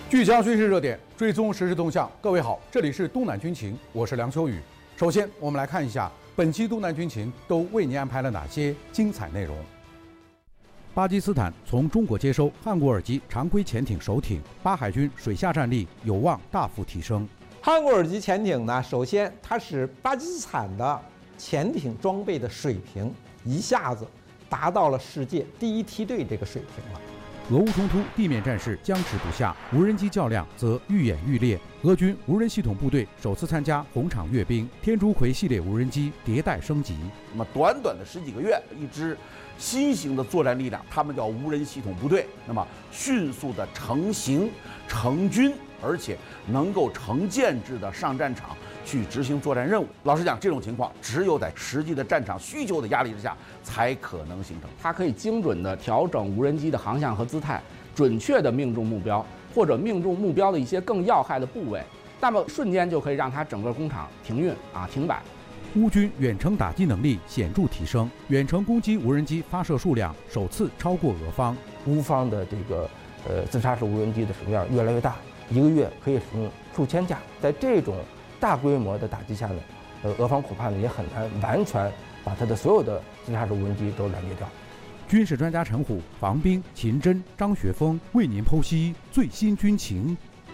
聚焦军事热点，追踪实时动向。各位好，这里是东南军情，我是梁秋雨。首先，我们来看一下本期东南军情都为您安排了哪些精彩内容。巴基斯坦从中国接收汉古尔级常规潜艇首艇，巴海军水下战力有望大幅提升。 汉古尔级潜艇呢，首先它使巴基斯坦的潜艇装备的水平一下子达到了世界第一梯队这个水平了。 俄乌冲突地面战事僵持不下，无人机较量则愈演愈烈。俄军无人系统部队首次参加红场阅兵，天竺葵系列无人机迭代升级。 那么短短的十几个月，一支新型的作战力量，他们叫无人系统部队，那么迅速的成型成军，而且能够成建制的上战场去执行作战任务。老实讲，这种情况只有在实际的战场需求的压力之下才可能形成。 它可以精准地调整无人机的航向和姿态，准确地命中目标，或者命中目标的一些更要害的部位，那么瞬间就可以让它整个工厂停运停摆。 乌军远程打击能力显著提升，远程攻击无人机发射数量首次超过俄方。 乌方的这个自杀式无人机的使用量越来越大，一个月可以使用数千架。在这种大规模的打击下呢，俄方恐怕呢也很难完全把它的所有的自杀式无人机都拦截掉。 军事专家陈虎、房兵、秦真、张雪峰为您剖析最新军情。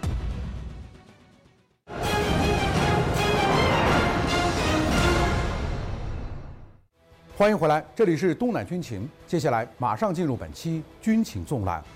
欢迎回来，这里是东南军情。接下来马上进入本期军情纵览。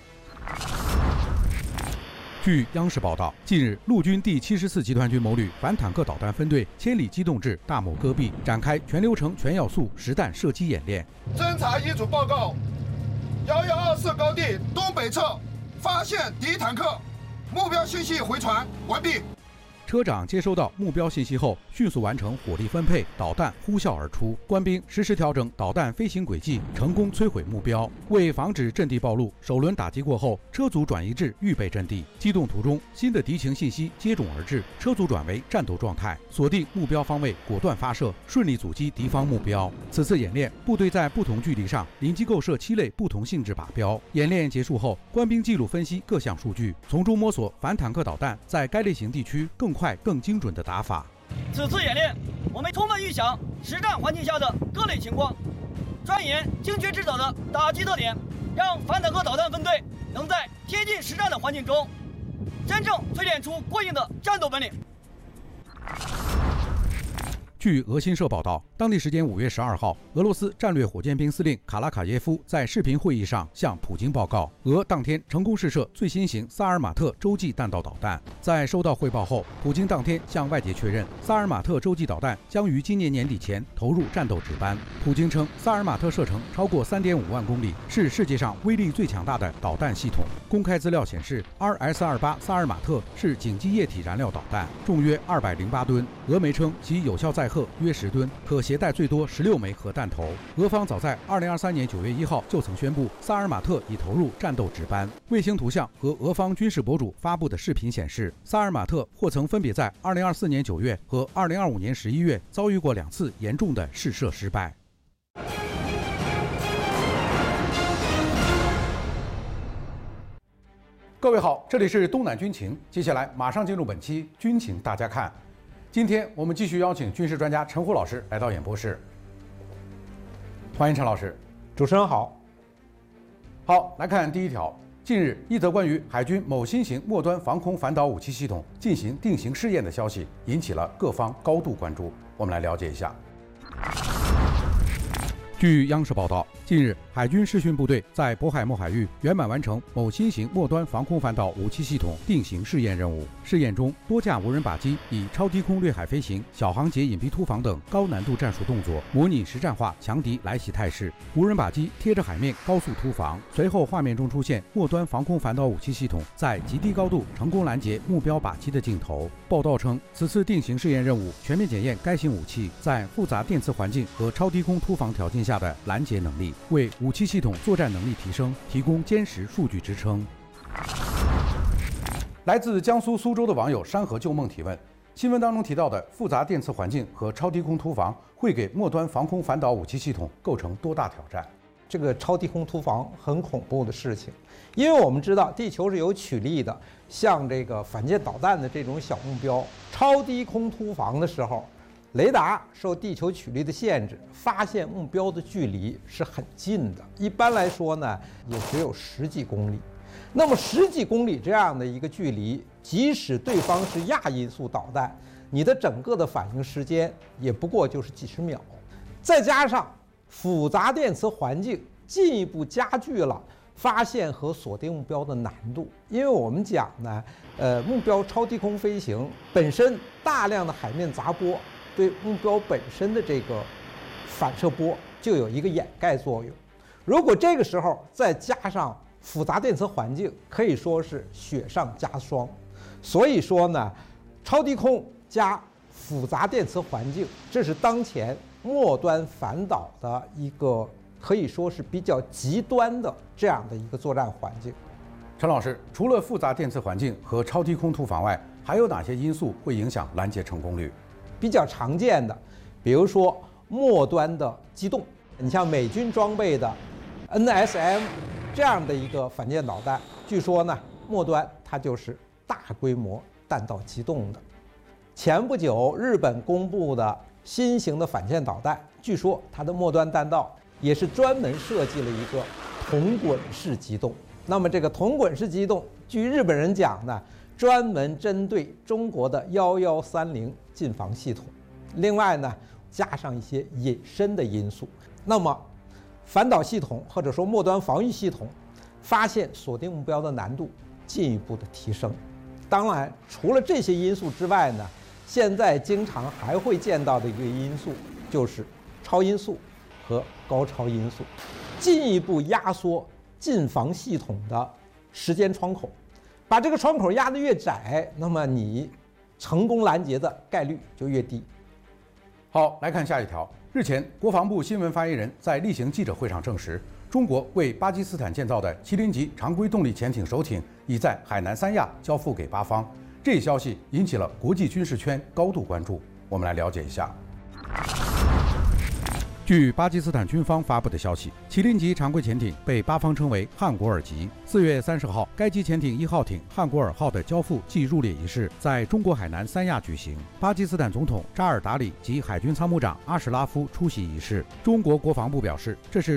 据央视报道，近日陆军第74集团军某旅反坦克导弹分队千里机动至大漠戈壁，展开全流程全要素实弹射击演练。 侦察一组报告：1124高地东北侧发现敌坦克，目标信息回传完毕。 车长接收到目标信息后，迅速完成火力分配，导弹呼啸而出。官兵实时调整导弹飞行轨迹，成功摧毁目标。为防止阵地暴露，首轮打击过后，车组转移至预备阵地。机动途中，新的敌情信息接踵而至，车组转为战斗状态，锁定目标方位，果断发射，顺利阻击敌方目标。此次演练，部队在不同距离上临机构设7类不同性质靶标。演练结束后，官兵记录分析各项数据，从中摸索反坦克导弹在该类型地区更快、更精准的打法。 此次演练，我们充分预想实战环境下的各类情况，钻研精确制导的打击特点，让反坦克导弹分队能在贴近实战的环境中，真正淬炼出过硬的战斗本领。 据俄新社报道，当地时间5月12号，俄罗斯战略火箭兵司令卡拉卡耶夫在视频会议上向普京报告，俄当天成功试射最新型萨尔马特洲际弹道导弹。在收到汇报后，普京当天向外界确认，萨尔马特洲际导弹将于今年年底前投入战斗值班。普京称，萨尔马特射程超过3.5万公里，是世界上威力最强大的导弹系统。公开资料显示，RS-28萨尔马特是紧急液体燃料导弹，重约208吨。俄媒称其有效载荷约10吨，可携带最多16枚核弹头。俄方早在2023年9月1号就曾宣布，萨尔马特已投入战斗值班。卫星图像和俄方军事博主发布的视频显示，萨尔马特或曾分别在2024年9月和2025年11月遭遇过2次严重的试射失败。各位好，这里是东南军情，接下来马上进入本期军情大家看。今天我们继续邀请军事专家陈虎老师来到演播室，欢迎陈老师。 主持人好。 好，来看第一条。近日，一则关于海军某新型末端防空反导武器系统进行定型试验的消息，引起了各方高度关注。我们来了解一下。据央视报道，近日，海军试训部队在渤海默海域圆满完成某新型末端防空反导武器系统定型试验任务。试验中，多架无人靶机以超低空掠海飞行、小航截隐蔽突防等高难度战术动作，模拟实战化强敌来袭态势。无人靶机贴着海面高速突防，随后画面中出现末端防空反导武器系统在极低高度成功拦截目标靶机的镜头。报道称，此次定型试验任务全面检验该型武器在复杂电磁环境和超低空突防条件下的拦截能力，为武器系统作战能力提升提供坚实数据支撑。来自江苏苏州的网友山河旧梦提问：新闻当中提到的复杂电磁环境和超低空突防会给末端防空反导武器系统构成多大挑战？ 这个超低空突防很恐怖的事情，因为我们知道地球是有曲力的，像这个反舰导弹的这种小目标，超低空突防的时候，雷达受地球曲力的限制，发现目标的距离是很近的，一般来说呢，也只有10几公里。那么10几公里这样的一个距离，即使对方是亚音速导弹，你的整个的反应时间也不过就是几十秒，再加上复杂电磁环境，进一步加剧了发现和锁定目标的难度。因为我们讲呢，目标超低空飞行本身大量的海面杂波对目标本身的这个反射波就有一个掩盖作用。如果这个时候再加上复杂电磁环境，可以说是雪上加霜。所以说呢，超低空加复杂电磁环境，这是当前末端反导的一个可以说是比较极端的这样的一个作战环境。 陈老师，除了复杂电磁环境和超低空突防外，还有哪些因素会影响拦截成功率？ 比较常见的，比如说末端的机动，你像美军装备的 NSM 这样的一个反舰导弹，据说呢，末端它就是大规模弹道机动的。前不久，日本公布的新型的反舰导弹，据说它的末端弹道也是专门设计了一个同滚式机动。那么这个同滚式机动，据日本人讲呢，专门针对中国的1130近防系统。另外呢，加上一些隐身的因素，那么反导系统或者说末端防御系统发现锁定目标的难度进一步的提升。当然，除了这些因素之外呢，现在经常还会见到的一个因素就是超音速和高超音速，进一步压缩近防系统的时间窗口。把这个窗口压得越窄，那么你成功拦截的概率就越低。 好，来看下一条。日前，国防部新闻发言人在例行记者会上证实，中国为巴基斯坦建造的麒麟级常规动力潜艇首艇已在海南三亚交付给巴方。这一消息引起了国际军事圈高度关注。我们来了解一下。据巴基斯坦军方发布的消息，麒麟级常规潜艇被巴方称为汉果尔级。4月30号，该级潜艇1号艇汉果尔号的交付暨入列仪式在中国海南三亚举行。巴基斯坦总统扎尔达里及海军参谋长阿什拉夫出席仪式。中国国防部表示，这是